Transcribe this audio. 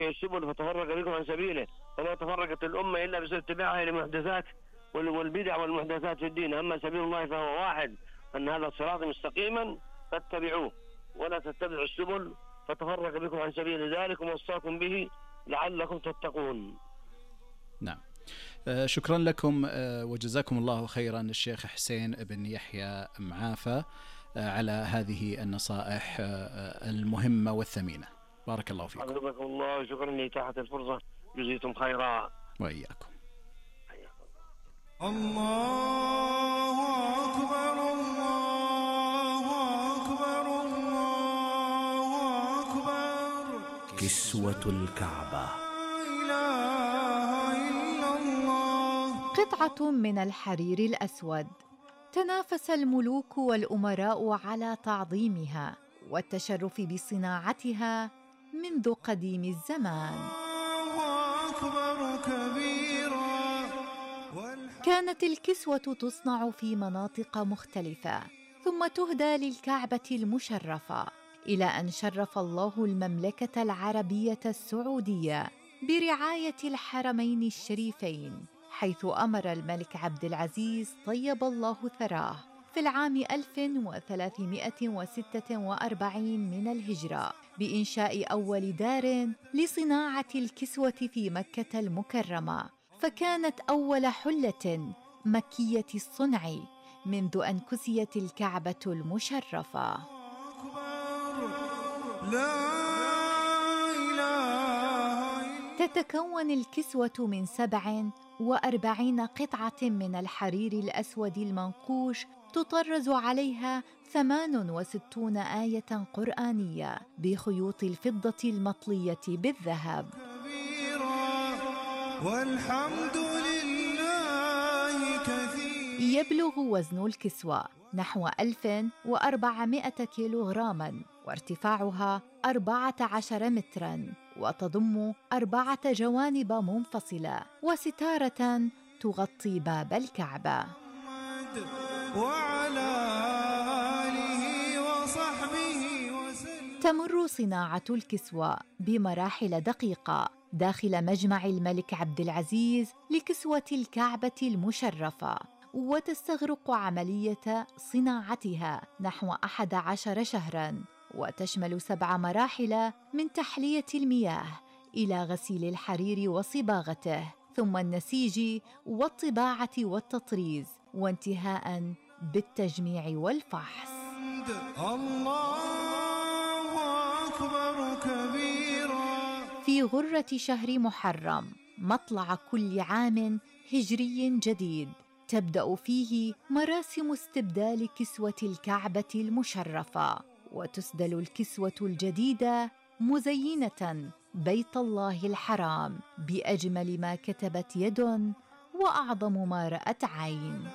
السبل فتفرق بكم عن سبيله، وما تفرقت الأمة إلا بسبب اتباعها لمحدثات والبدع والمحدثات في الدين. أما سبيل الله فهو واحد، أن هذا الصراط مستقيما فاتبعوه ولا تتبعوا السبل فتفرق بكم عن سبيل، ذلك وصاكم به لعلكم تتقون. نعم. شكرا لكم وجزاكم الله خيرا الشيخ حسين بن يحيى معافى على هذه النصائح المهمة والثمينة. بارك الله فيكم. حفظكم الله وشكرا لإتاحة الفرصة، جزيتم خيرا. وإياكم. الله أكبر الله أكبر الله أكبر. كسوة الكعبة. قطعة من الحرير الأسود تنافس الملوك والأمراء على تعظيمها والتشرف بصناعتها منذ قديم الزمان. كانت الكسوة تصنع في مناطق مختلفة ثم تهدى للكعبة المشرفة، إلى أن شرف الله المملكة العربية السعودية برعاية الحرمين الشريفين، حيث أمر الملك عبد العزيز طيب الله ثراه في العام 1346 من الهجرة بإنشاء أول دار لصناعة الكسوة في مكة المكرمة، فكانت أول حلة مكية الصنع منذ أن كسيت الكعبة المشرفة. تتكون الكسوة من 47 قطعة من الحرير الأسود المنقوش، تطرز عليها 68 آية قرآنية بخيوط الفضة المطلية بالذهب. والحمد لله كثير. يبلغ وزن الكسوة نحو 1400 كيلوغراما، وارتفاعها 14 متراً، وتضم 4 جوانب منفصلة وستارة تغطي باب الكعبة. وعلى آله وصحبه وسلم. تمر صناعة الكسوة بمراحل دقيقة داخل مجمع الملك عبد العزيز لكسوة الكعبة المشرفة، وتستغرق عملية صناعتها نحو 11 شهراً، وتشمل 7 مراحل من تحلية المياه إلى غسيل الحرير وصباغته، ثم النسيج والطباعة والتطريز، وانتهاء بالتجميع والفحص. الله أكبر كبيرا. في غرة شهر محرم مطلع كل عام هجري جديد تبدأ فيه مراسم استبدال كسوة الكعبة المشرفة، وتسدل الكسوة الجديدة مزينة بيت الله الحرام بأجمل ما كتبت يد وأعظم ما رأت عين.